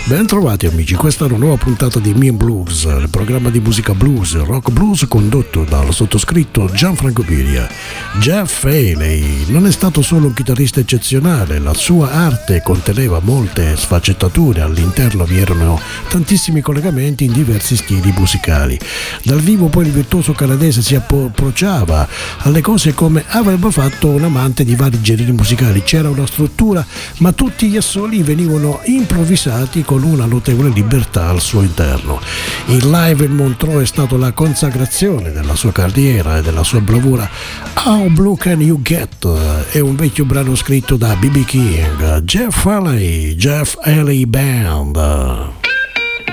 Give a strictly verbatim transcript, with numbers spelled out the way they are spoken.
Ben trovati amici, questa è una nuova puntata di Me and Blues, il programma di musica blues, rock blues condotto dal sottoscritto Gianfranco Piria. Jeff Haley non è stato solo un chitarrista eccezionale, la sua arte conteneva molte sfaccettature, all'interno vi erano tantissimi collegamenti in diversi stili musicali. Dal vivo poi il virtuoso canadese si approcciava alle cose come avrebbe fatto un amante di vari generi musicali, c'era una struttura ma tutti gli assoli venivano improvvisati con una notevole libertà al suo interno. Il live in Montreux è stato la consacrazione della sua carriera e della sua bravura. How Blue Can You Get è un vecchio brano scritto da B B King, Jeff Haley, Jeff Haley Band.